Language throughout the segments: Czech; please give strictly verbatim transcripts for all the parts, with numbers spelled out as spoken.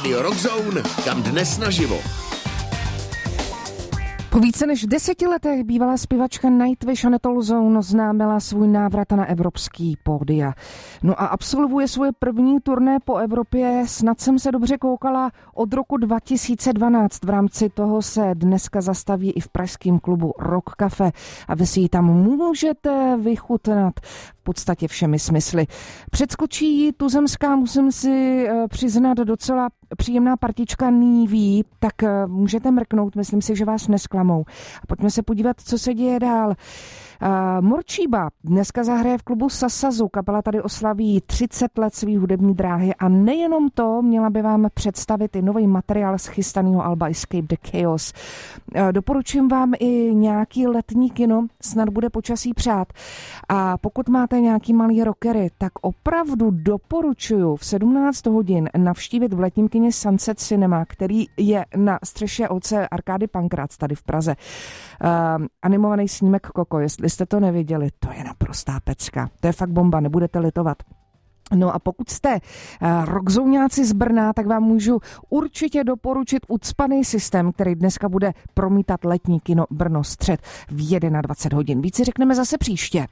Rádio Rockzone, kam dnes naživo. Po více než deseti letech bývalá zpěvačka Nightwish Anette Olzon oznámila svůj návrat na evropský pódia. No a absolvuje svoje první turné po Evropě, snad jsem se dobře koukala, od roku dva tisíce dvanáct. V rámci toho se dneska zastaví i v pražském klubu Rock Café a vy si ji tam můžete vychutnat v podstatě všemi smysly. Předskočí ji tuzemská, musím si přiznat, docela příjemná partička Níví, tak můžete mrknout, myslím si, že vás nesklamou. A pojďme se podívat, co se děje dál. Uh, Morčíba dneska zahraje v klubu Sasazu. Kapela tady oslaví třicet let svý hudební dráhy a nejenom to, měla by vám představit i nový materiál z chystaného alba Escape the Chaos. Uh, doporučím vám i nějaký letní kino, snad bude počasí přát. A pokud máte nějaký malý rockery, tak opravdu doporučuju v sedmnáct hodin navštívit v letním kině Sunset Cinema, který je na střeše O C Arkády Pankrác tady v Praze. Uh, animovaný snímek Koko, jestli jste to neviděli, to je naprostá pecka. To je fakt bomba, nebudete litovat. No a pokud jste uh, rockzouňáci z Brna, tak vám můžu určitě doporučit Ucpaný systém, který dneska bude promítat letní kino Brno Střed v dvacet jedna hodin. Víc si řekneme zase příště.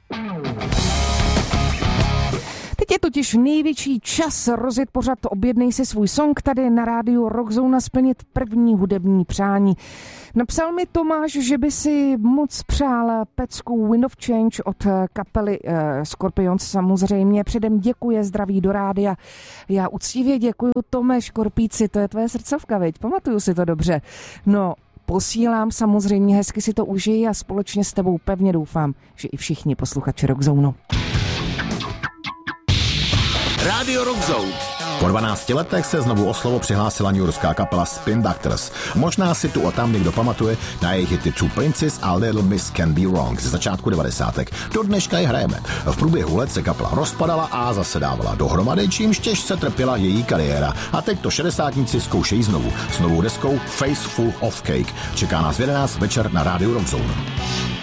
Teď je totiž největší čas rozjet pořad Objednej si svůj song tady na rádiu Rockzone, splnit první hudební přání. Napsal mi Tomáš, že by si moc přál pecku Wind of Change od kapely uh, Scorpions. Samozřejmě předem děkuje, zdraví do rádia. Já uctivě děkuju, Tome Škorpíci, to je tvoje srdcovka, viď? Pamatuju si to dobře. No, posílám samozřejmě, hezky si to užij a společně s tebou pevně doufám, že i všichni posluchači Rockzone. Rádio Rockzone. Po dvanácti letech se znovu o slovo přihlásila newyorská kapela Spin Doctors. Možná si tu a tam někdo pamatuje na jejich hity Two Princes a Little Miss Can Be Wrong ze začátku devadesátek. Do dneška je hrajeme. V průběhu let se kapela rozpadala a zase dávala dohromady, čímž těž se trpěla její kariéra. A teď to šedesátníci zkoušejí znovu. S novou deskou Face Full of Cake. Čeká nás v jedenáct večer na rádiu Rockzone.